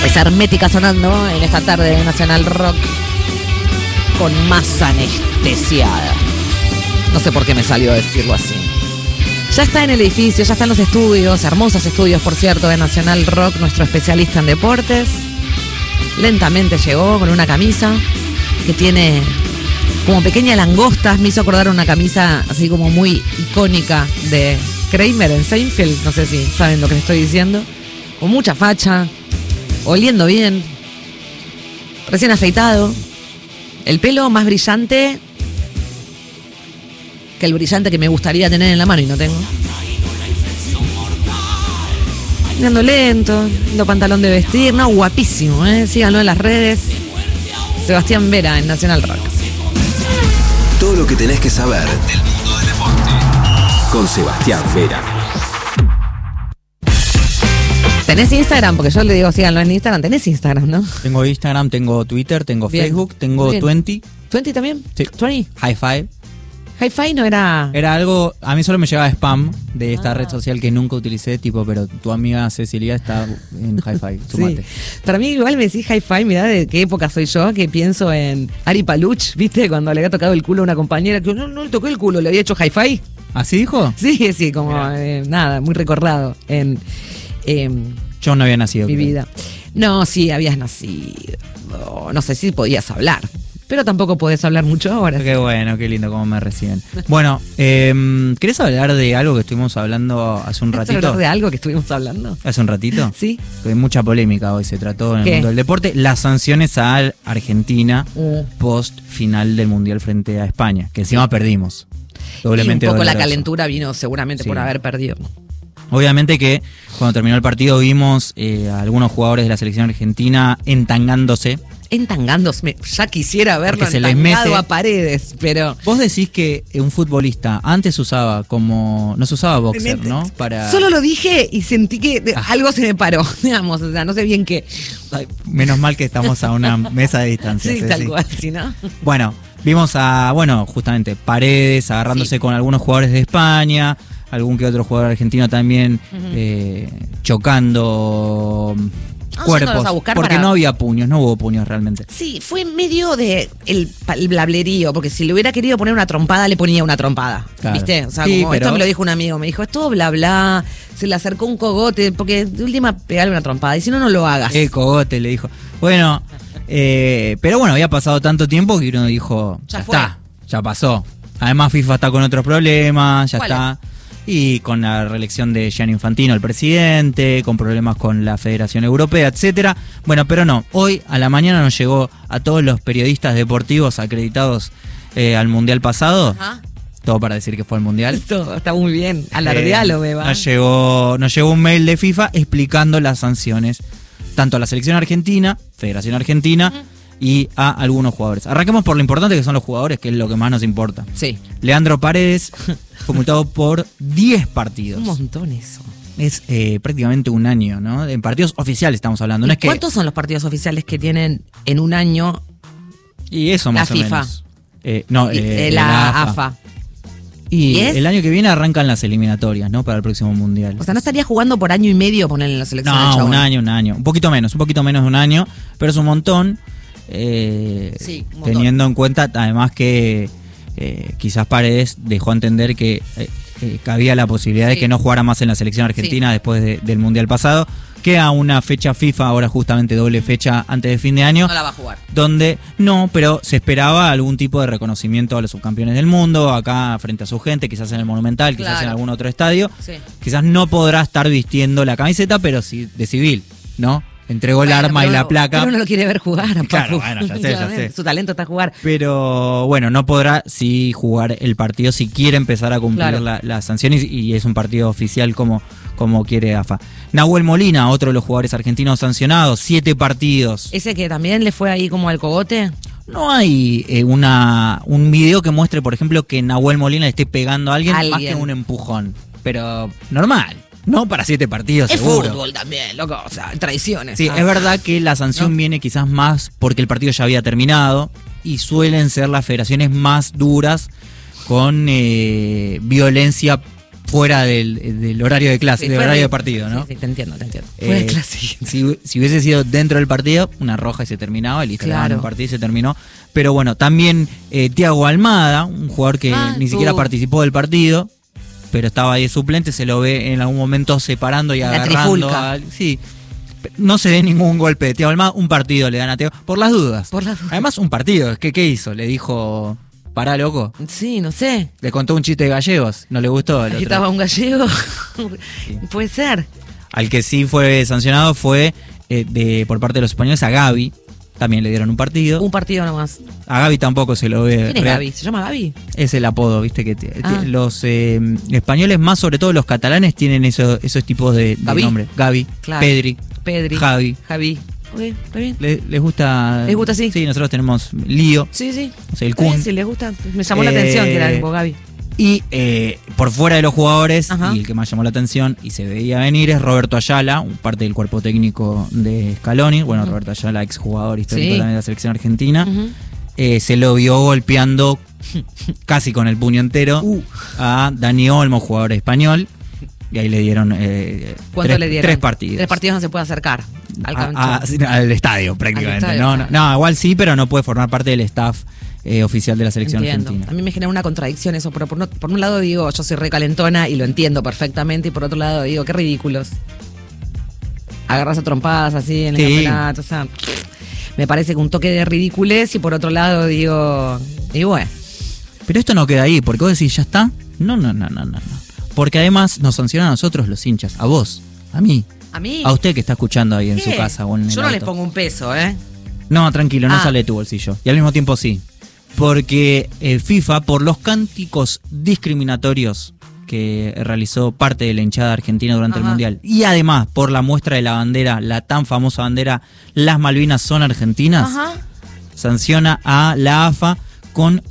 Es Hermética sonando en esta tarde de Nacional Rock con más anestesiada. No sé por qué me salió a decirlo así. Ya está en el edificio, ya están los estudios, hermosos estudios, por cierto, de Nacional Rock, nuestro especialista en deportes. Lentamente llegó con una camisa que tiene como pequeñas langostas. Me hizo acordar una camisa así como muy icónica de Kramer en Seinfeld. No sé si saben lo que les estoy diciendo. Con mucha facha, oliendo bien, recién afeitado. El pelo más brillante que el brillante que me gustaría tener en la mano y no tengo. Andando lento, lindo pantalón de vestir, no, guapísimo, síganlo en las redes. Sebastián Vera en Nacional Rock. Todo lo que tenés que saber del mundo del deporte con Sebastián Vera. ¿Tenés Instagram? Porque yo le digo síganlo en Instagram. ¿Tenés Instagram, no? Tengo Instagram, tengo Twitter, tengo Bien. Facebook, tengo Bien. 20. ¿20 también? Sí. ¿20? High Five. Hi-Fi no era... Era algo, a mí solo me llegaba spam de esta red social que nunca utilicé, tipo, pero tu amiga Cecilia está en High Five, sumate. Sí. Para mí igual me decís Hi-Fi, mirá de qué época soy yo, que pienso en Ari Paluch, ¿viste? Cuando le había tocado el culo a una compañera, que no le tocó el culo, le había hecho Hi-Fi. ¿Así dijo? Sí, como nada, muy recordado en Yo no había nacido. mi creo. vida. No, sí, habías nacido. No sé si podías hablar, pero tampoco podés hablar mucho ahora. Qué bueno, qué lindo cómo me reciben. Bueno, ¿querés hablar de algo que estuvimos hablando hace un ¿Querés ratito? hablar de algo que estuvimos hablando? ¿Hace un ratito? Sí. Hay mucha polémica hoy se trató en ¿Qué? el mundo del deporte. Las sanciones a Argentina post final del Mundial frente a España, que encima perdimos. Y un Doblemente poco la doloroso. calentura vino seguramente Sí. por haber perdido. Obviamente que cuando terminó el partido vimos a algunos jugadores de la selección argentina entangándose. Entangándose, ya quisiera verlo Porque se les entangado mete. a Paredes, pero... Vos decís que un futbolista antes usaba como... No se usaba boxer, ¿no? Para... Solo lo dije y sentí que algo se me paró, digamos, o sea, no sé bien qué. Ay, menos mal que estamos a una mesa de distancia. Sí, Ceci. tal cual, si no... Bueno, vimos a, justamente Paredes agarrándose con algunos jugadores de España, algún que otro jugador argentino también chocando cuerpos. yéndolos a buscar porque para- no había puños, no hubo puños realmente. Sí, fue medio de el blablerío, porque si le hubiera querido poner una trompada, le ponía una trompada, Claro. ¿viste? O sea, Sí, como pero- esto me lo dijo un amigo, me dijo, es todo bla bla, se le acercó un cogote, porque de última pegarle una trompada, y si no, no lo hagas. Cogote le dijo. Bueno, pero bueno, había pasado tanto tiempo que uno dijo, Ya ya fue. está, ya pasó. Además FIFA está con otros problemas, ya ¿Cuál está. Y con la reelección de Gianni Infantino, el presidente, con problemas con la Federación Europea, etcétera. Bueno, pero no, hoy a la mañana nos llegó a todos los periodistas deportivos acreditados al Mundial pasado. Ajá. Todo para decir que fue el Mundial. Esto está muy bien, alardealo, Beba. Nos llegó un mail de FIFA explicando las sanciones tanto a la selección argentina, Federación Argentina, y a algunos jugadores. Arranquemos por lo importante que son los jugadores, que es lo que más nos importa. Sí, Leandro Paredes fue multado por 10 partidos. un montón eso. Es prácticamente un año, ¿no? En partidos oficiales estamos hablando. No ¿Y es que, ¿Cuántos son los partidos oficiales que tienen en un año y eso más la o FIFA? menos. La AFA? Y ¿10? el año que viene arrancan las eliminatorias, ¿no? Para el próximo Mundial. O sea, no estaría jugando por año y medio ponerle en la selección al No, chabón. un año. Un poquito menos de un año, pero es un montón. Sí, un montón. Teniendo en cuenta además que quizás Paredes dejó a entender que cabía la posibilidad de Sí. que no jugara más en la selección argentina después del Mundial pasado. Queda una fecha FIFA, ahora justamente doble fecha antes de fin de año. No la va a jugar. Donde no, pero se esperaba algún tipo de reconocimiento a los subcampeones del mundo, acá frente a su gente, quizás en el Monumental, quizás Claro. en algún otro estadio. Sí. Quizás no podrá estar vistiendo la camiseta, pero sí de civil, ¿no? Entregó el Bueno, arma y pero la no- placa. Pero uno lo quiere ver jugar. a Claro, Papu. bueno, ya sé. Su talento está a jugar. Pero bueno, no podrá sí jugar el partido si quiere empezar a cumplir Claro. las sanciones y es un partido oficial como quiere AFA. Nahuel Molina, otro de los jugadores argentinos sancionados, 7 partidos. Ese que también le fue ahí como al cogote. No hay un video que muestre, por ejemplo, que Nahuel Molina le esté pegando a alguien más que un empujón. Pero normal, no para 7 partidos, Es seguro. fútbol también, loco. O sea, traiciones. Sí, es verdad que la sanción viene quizás más porque el partido ya había terminado y suelen ser las federaciones más duras con violencia fuera del horario de clase, del horario de partido, ¿no? Sí, te entiendo. Fuera de clase. Si hubiese sido dentro del partido, una roja y se terminaba, y listo, le daban un partido y se terminó. Pero bueno, también Thiago Almada, un jugador que ni siquiera participó del partido, pero estaba ahí de suplente, se lo ve en algún momento separando y agarrando. Sí. No se ve ningún golpe de Thiago Almada, un partido le dan a Thiago, por las dudas. Además, un partido, ¿qué hizo? Le dijo... Pará, loco. Sí, no sé. Le contó un chiste de gallegos, no le gustó. Aquí estaba un gallego. Sí. Puede ser. Al que sí fue sancionado fue por parte de los españoles a Gavi. También le dieron un partido. Un partido nomás. A Gavi tampoco se lo ve. ¿Quién es Gavi? ¿Se llama Gavi? Es el apodo, viste, que los españoles, más sobre todo los catalanes, tienen esos tipos de nombres. Gavi, claro. Pedri, Javi. Okay, está bien. ¿Les gusta? ¿Les gusta, sí? Sí, nosotros tenemos Lío. Sí. O sea, el Kun. Sí, les gusta. Me llamó la atención que era tipo Gavi. Y por fuera de los jugadores, y el que más llamó la atención y se veía venir, es Roberto Ayala, parte del cuerpo técnico de Scaloni. Bueno, Roberto Ayala, exjugador histórico también de la selección argentina. Se lo vio golpeando casi con el puño entero a Dani Olmo, jugador español. Y ahí le dieron, ¿cuánto le dieron? 3 partidos. 3 partidos no se puede acercar al estadio prácticamente. Al estadio, no, igual sí, pero no puede formar parte del staff oficial de la selección argentina. A mí me genera una contradicción eso, pero por un lado digo, yo soy recalentona y lo entiendo perfectamente, y por otro lado digo, qué ridículos. Agarrarse a trompadas así en el campeonato, o sea, me parece que un toque de ridiculez, y por otro lado digo, y bueno. Pero esto no queda ahí, porque vos decís, ¿ya está? No. Porque además nos sancionan a nosotros los hinchas, a vos, a mí. ¿A mí? A usted que está escuchando ahí en su casa o en el Yo no auto. les pongo un peso, ¿eh? No, tranquilo, no sale de tu bolsillo. Y al mismo tiempo sí. Porque FIFA, por los cánticos discriminatorios que realizó parte de la hinchada argentina durante el Mundial, y además por la muestra de la bandera, la tan famosa bandera Las Malvinas son argentinas, sanciona a la AFA con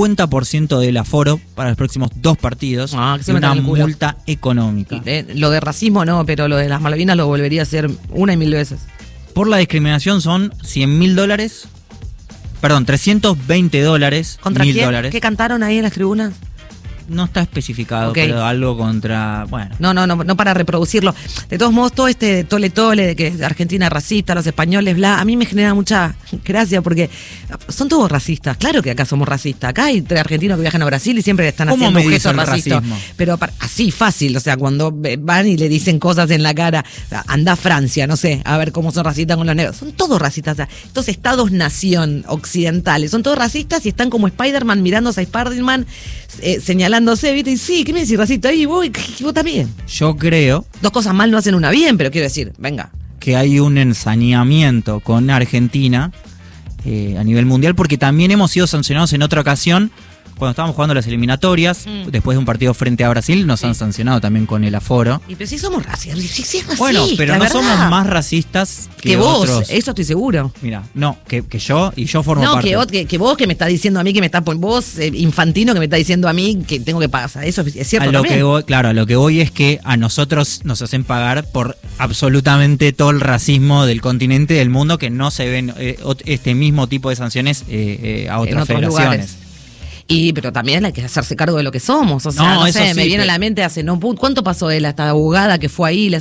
50% del aforo para los próximos 2 partidos y una multa económica. Lo de racismo no, pero lo de las Malvinas lo volvería a hacer 1 y 1000 veces. Por la discriminación son $100.000, perdón, $320. ¿Contra quién? $1.000. ¿Qué cantaron ahí en las tribunas? No está especificado, pero algo contra... Bueno. No para reproducirlo. De todos modos, todo este tole de que Argentina es racista, los españoles, bla, a mí me genera mucha gracia porque son todos racistas. Claro que acá somos racistas. Acá hay 3 argentinos que viajan a Brasil y siempre están haciendo un gesto racista. Pero así fácil, o sea, cuando van y le dicen cosas en la cara, anda a Francia, no sé, a ver cómo son racistas con los negros. Son todos racistas. O sea, estos estados-nación occidentales son todos racistas y están como Spider-Man mirándose a Spider-Man, señalándose, ¿viste? Y sí, ¿qué me decís, racista? Y vos también. Yo creo... 2 cosas mal no hacen una bien, pero quiero decir, venga. Que hay un ensañamiento con Argentina a nivel mundial, porque también hemos sido sancionados en otra ocasión cuando estábamos jugando las eliminatorias, después de un partido frente a Brasil, nos han sancionado también con el aforo. Y pero si somos racistas, sí es racista. Bueno, pero no somos más racistas que vos, otros. Eso estoy seguro. Mira, no, que yo, y yo formo parte. No, que vos que me estás diciendo a mí, que me estás vos, infantino, que me estás diciendo a mí que tengo que pagar. Eso es cierto también. A lo que voy es que a nosotros nos hacen pagar por absolutamente todo el racismo del continente, del mundo, que no se ven este mismo tipo de sanciones a otras federaciones. Lugares. Pero también hay que hacerse cargo de lo que somos. O sea, no sé, me viene a la mente ¿cuánto pasó él? Esta abogada que fue ahí,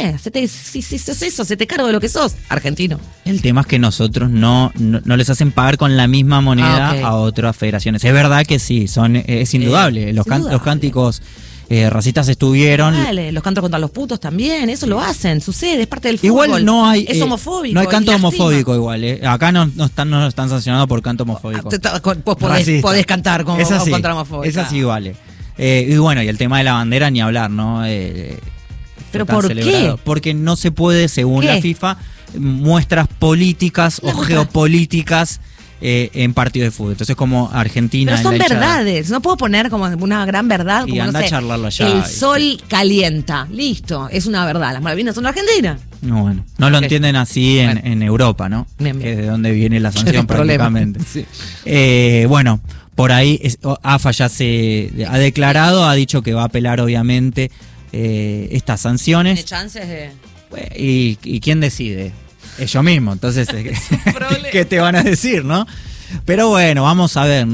si hacete cargo de lo que sos, argentino. El tema es que nosotros no les hacen pagar con la misma moneda a otras federaciones. Es verdad que sí, es indudable. Los cánticos racistas estuvieron. Vale, los cantos contra los putos también, eso lo hacen, sucede, es parte del fútbol. Igual no hay. Es homofóbico. No hay canto homofóbico igual. Acá no están sancionados por canto homofóbico. Vos podés cantar contra homofóbico. Es así, vale. Y bueno, y el tema de la bandera ni hablar, ¿no? ¿Pero por qué? Porque no se puede, según la FIFA, muestras políticas o geopolíticas en partidos de fútbol. Entonces, como Argentina... Pero son verdades, no puedo poner como una gran verdad. Y como, anda a charlarlo allá. El sol calienta, listo, es una verdad. Las Malvinas son Argentina. No, bueno, no lo entienden así en Europa, ¿no? Bien. Que es de donde viene la sanción prácticamente. Sí. Bueno, por ahí AFA ya se ha declarado, ha dicho que va a apelar obviamente estas sanciones. ¿Tiene chances de...? ¿Y quién decide? Ellos mismos, entonces, ¿qué te van a decir, no? Pero bueno, vamos a ver, ¿no?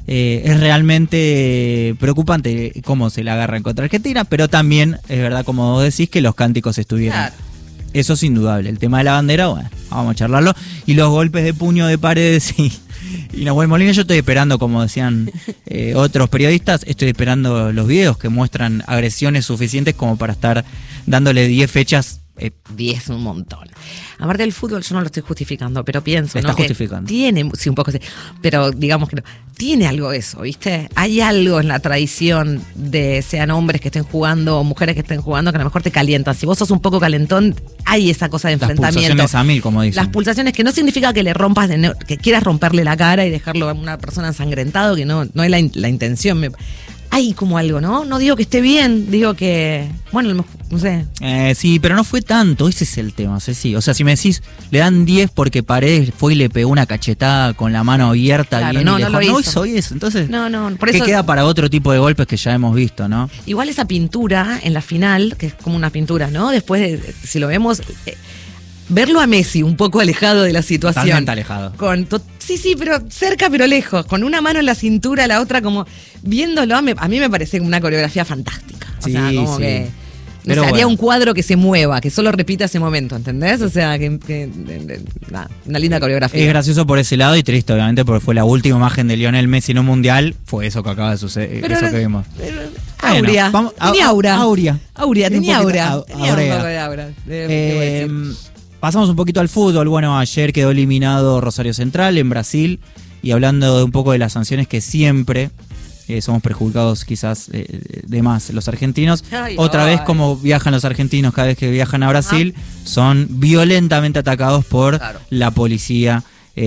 es realmente preocupante cómo se la agarran contra Argentina, pero también es verdad, como vos decís, que los cánticos estuvieron. Claro. Eso es indudable. El tema de la bandera, bueno, vamos a charlarlo. Y los golpes de puño de Paredes y Nahuel Molina, yo estoy esperando, como decían otros periodistas, estoy esperando los videos que muestran agresiones suficientes como para estar dándole 10 fechas. 10 es un montón. Aparte del fútbol, yo no lo estoy justificando, pero pienso, Está ¿no? Que justificando. tiene, sí, un poco sí, pero digamos que no. Tiene algo eso, ¿viste? Hay algo en la tradición de sean hombres que estén jugando o mujeres que estén jugando que a lo mejor te calientan. Si vos sos un poco calentón, hay esa cosa de Las enfrentamiento. pulsaciones a 1000, como dicen. Las pulsaciones que no significa que le rompas, que quieras romperle la cara y dejarlo a una persona ensangrentado, que no es la intención. Hay como algo, ¿no? No digo que esté bien, digo que, bueno, no sé. Sí, pero no fue tanto, ese es el tema, Ceci. O sea, si me decís, le dan 10 porque Paredes fue y le pegó una cachetada con la mano abierta, Claro, bien, no, y no lo no hizo. hizo eso. Entonces, No, por que eso queda para otro tipo de golpes que ya hemos visto, ¿no? igual esa pintura en la final, que es como una pintura, ¿no? Después, si lo vemos, verlo a Messi un poco alejado de la situación. Totalmente alejado. Sí, pero cerca pero lejos, con una mano en la cintura, la otra como viéndolo, a mí me parece una coreografía fantástica. O Sí, sea, como sí. que no Pero sé, haría bueno. un cuadro que se mueva, que solo repita ese momento, ¿entendés? O sea, nada, una linda coreografía. Es gracioso por ese lado y triste, obviamente, porque fue la última imagen de Lionel Messi en un mundial. Fue eso que acaba de suceder, Pero eso que vimos. Aurea. Bueno, Tenía aura. Aurea. Tenía Un poquito aura. Tenía un aurea. poco de aura. debo decir. Pasamos un poquito al fútbol. Bueno, ayer quedó eliminado Rosario Central en Brasil. Y hablando de un poco de las sanciones que siempre somos perjudicados quizás de más los argentinos. Otra vez, como viajan los argentinos cada vez que viajan a Brasil, son violentamente atacados por la policía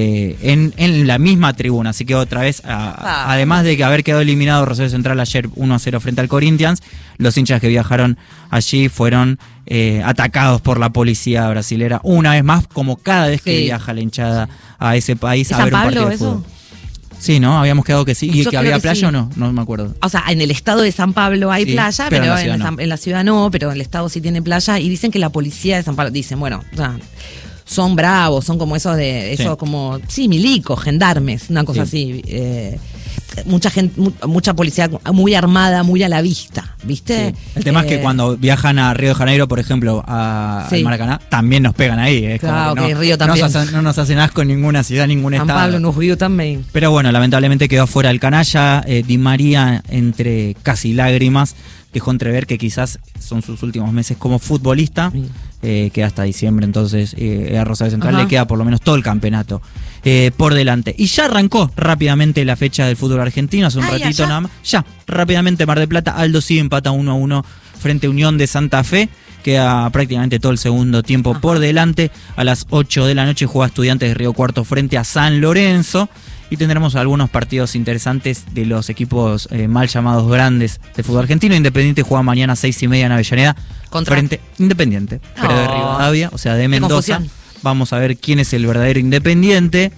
en la misma tribuna. Así que otra vez, además de que haber quedado eliminado Rosario Central ayer 1-0 frente al Corinthians, los hinchas que viajaron allí fueron atacados por la policía brasilera una vez más, como cada vez que viaja la hinchada a ese país a ver un partido de fútbol. Sí, ¿no? Habíamos quedado que sí. ¿Y que había playa o no? No me acuerdo. O sea, en el estado de San Pablo hay playa, pero en la ciudad no, pero el estado sí tiene playa. Y dicen que la policía de San Pablo, dicen, bueno, o sea, son bravos, son como esos como, milicos, gendarmes, una cosa así. Mucha gente, mucha policía muy armada, muy a la vista, ¿viste? Sí. El tema es que cuando viajan a Río de Janeiro, por ejemplo, al Maracaná, también nos pegan ahí. Es claro, como que Río también. No nos hacen asco en ninguna ciudad, ningún San estado. Pablo nos vio también. Pero bueno, lamentablemente quedó fuera el canalla. Di María, entre casi lágrimas, dejó entrever que quizás son sus últimos meses como futbolista. Queda hasta diciembre, entonces a Rosario Central le queda por lo menos todo el campeonato por delante. Y ya arrancó rápidamente la fecha del fútbol argentino, hace un ratito nada más. Ya, rápidamente Mar del Plata, Aldo sí empata 1-1 frente a Unión de Santa Fe. Queda prácticamente todo el segundo tiempo por delante. A las 8 de la noche juega Estudiantes de Río Cuarto frente a San Lorenzo. Y tendremos algunos partidos interesantes de los equipos mal llamados grandes de fútbol argentino. Independiente juega mañana a 6:30 en Avellaneda. Frente Independiente, pero de Rivadavia, o sea, de Mendoza. Vamos a ver quién es el verdadero Independiente.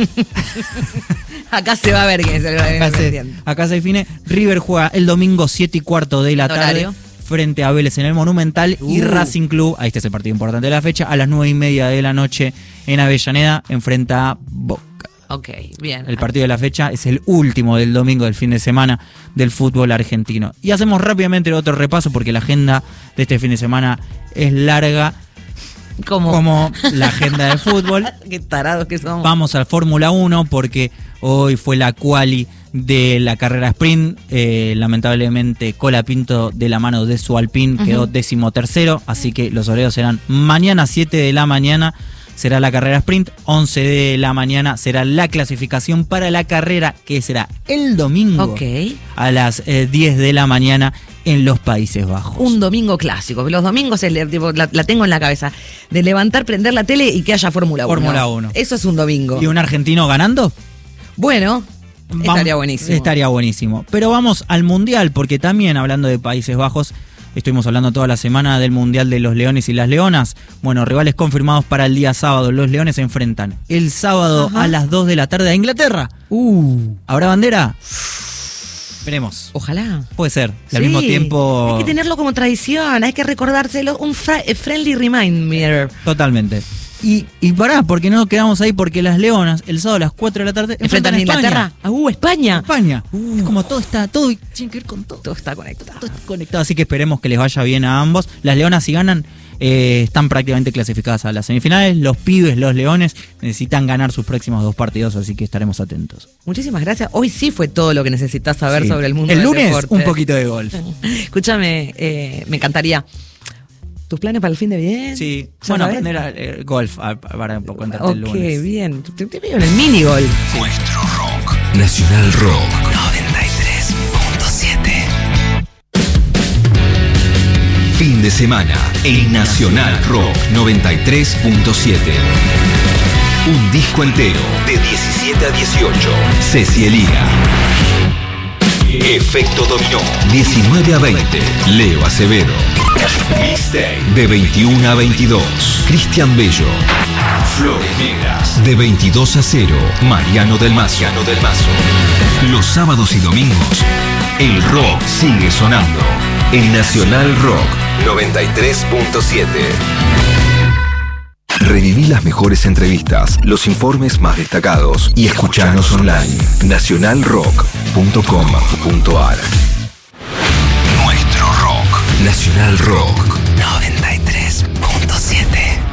Acá se va a ver quién es el verdadero Independiente. Acá se define. River juega el domingo 7:15 de la tarde frente a Vélez en el Monumental. Y Racing Club, ahí está el partido importante de la fecha, a las 9:30 de la noche en Avellaneda enfrenta a Boca. Ok, bien. El partido de la fecha es el último del domingo del fin de semana del fútbol argentino. Y hacemos rápidamente otro repaso porque la agenda de este fin de semana es larga. Como la agenda de fútbol. Qué tarados que somos. Vamos al Fórmula 1 porque hoy fue la quali de la carrera sprint. Lamentablemente Colapinto, de la mano de su Alpine, quedó 13º. Así que los horarios serán mañana 7 de la mañana. Será la carrera sprint, 11 de la mañana será la clasificación para la carrera, que será el domingo a las 10 de la mañana en los Países Bajos. Un domingo clásico, que los domingos la tengo en la cabeza, de levantar, prender la tele y que haya Fórmula 1. Fórmula 1. Eso es un domingo. ¿Y un argentino ganando? Bueno, estaría buenísimo. Estaría buenísimo. Pero vamos al Mundial, porque también hablando de Países Bajos, estuvimos hablando toda la semana del Mundial de los Leones y las Leonas. Bueno, rivales confirmados para el día sábado. Los Leones se enfrentan el sábado a las 2 de la tarde a Inglaterra. ¿Habrá bandera? Veremos. Ojalá. Puede ser. Y al mismo tiempo... Hay que tenerlo como tradición, hay que recordárselo. Un friendly reminder. Totalmente. Y pará, porque no nos quedamos ahí, porque las Leonas, el sábado a las 4 de la tarde, enfrentan a Inglaterra. España. España. Es como todo tiene que ver con todo. Todo está conectado. Todo está conectado, así que esperemos que les vaya bien a ambos. Las Leonas, si ganan, están prácticamente clasificadas a las semifinales. Los pibes, los Leones, necesitan ganar sus próximos 2 partidos, así que estaremos atentos. Muchísimas gracias. Hoy sí fue todo lo que necesitas saber sobre el mundo del del lunes, deporte. un poquito de golf. Escúchame, me encantaría. ¿Tus planes para el fin de bien? Sí, ¿Ya bueno, sabés? aprender golf para contarte el lunes. Ok, bien. Te veo en el minigolf. Nuestro rock. Nacional Rock 93.7. Fin de semana en Nacional Rock 93.7. Un disco entero de 17 a 18. Cecielina. Efecto Dominó, 19 a 20. Leo Acevedo. Mixtape, de 21 a 22. Cristian Bello. Flores Negras, de 22 a 0. Mariano del Mazo. Los sábados y domingos, el rock sigue sonando. En Nacional Rock 93.7. Reviví las mejores entrevistas, los informes más destacados y escuchanos online. Nacionalrock.com.ar. Nuestro rock. Nacional Rock